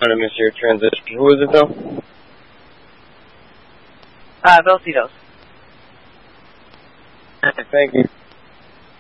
I miss your transition. Who is it, though? Velcitos. Thank you.